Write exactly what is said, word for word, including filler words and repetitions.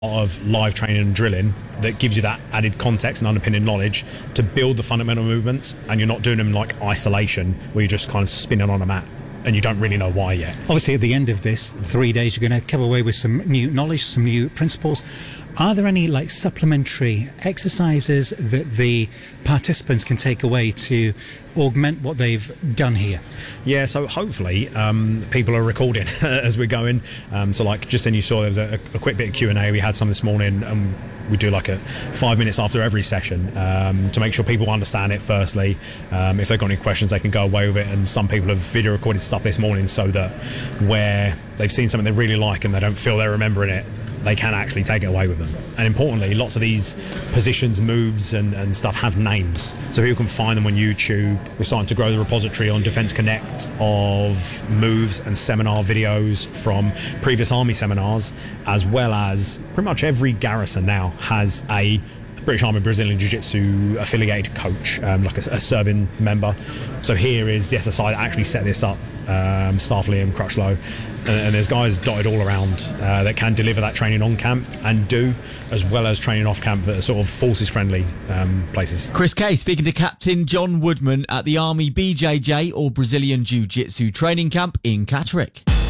of live training and drilling that gives you that added context and underpinning knowledge to build the fundamental movements, and you're not doing them like isolation where you're just kind of spinning on a mat and you don't really know why yet. Obviously, at the end of this three days, you're going to come away with some new knowledge, some new principles. Are there any like supplementary exercises that the participants can take away to augment what they've done here? Yeah, so hopefully um, people are recording as we're going. Um, so like just then you saw there was a, a quick bit of Q and A. We had some this morning, and we do like a five minutes after every session um, to make sure people understand it firstly. Um, if they've got any questions, they can go away with it. And some people have video recorded stuff this morning so that where they've seen something they really like and they don't feel they're remembering it, they can actually take it away with them. And importantly, lots of these positions, moves and, and stuff have names, so people can find them on YouTube. We're starting to grow the repository on Defence Connect of moves and seminar videos from previous Army seminars, as well as pretty much every garrison now has a British Army Brazilian Jiu-Jitsu affiliated coach, um, like a, a serving member. So here is the S S I that actually set this up, um, Staff Liam Crutchlow, and, and there's guys dotted all around uh, that can deliver that training on camp and do, as well as training off camp that are sort of forces friendly um, places. Chris Kay speaking to Captain John Woodman at the Army B J J or Brazilian Jiu-Jitsu training camp in Catterick.